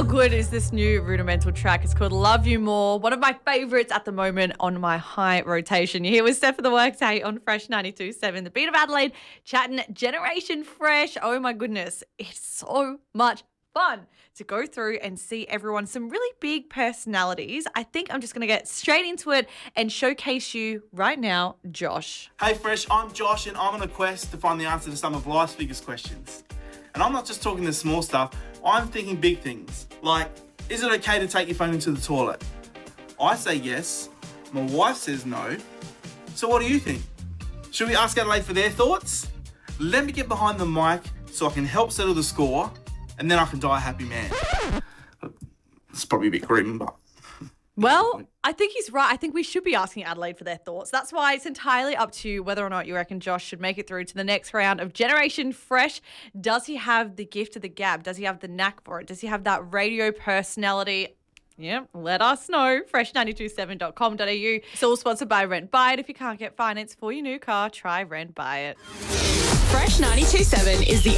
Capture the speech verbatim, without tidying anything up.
good is this new Rudimental track? It's called Love You More. One of my favourites at the moment on my high rotation. You're here with Steph for the Workday on Fresh ninety-two point seven. The Beat of Adelaide, chatting Generation Fresh. Oh my goodness, it's so much fun to go through and see everyone, some really big personalities. I think I'm just going to get straight into it and showcase you right now, Josh. Hey Fresh, I'm Josh and I'm on a quest to find the answer to some of life's biggest questions. And I'm not just talking the small stuff, I'm thinking big things. Like, is it okay to take your phone into the toilet? I say yes, my wife says no. So what do you think? Should we ask Adelaide for their thoughts? Let me get behind the mic so I can help settle the score, and then I can die a happy man. It's probably a bit grim, but... Well, I think he's right. I think we should be asking Adelaide for their thoughts. That's why it's entirely up to you whether or not you reckon Josh should make it through to the next round of Generation Fresh. Does he have the gift of the gab? Does he have the knack for it? Does he have that radio personality? Yeah, let us know. fresh nine two seven dot com dot a u. It's all sponsored by Rent Buy It. If you can't get finance for your new car, try Rent Buy It. Fresh ninety-two point seven is the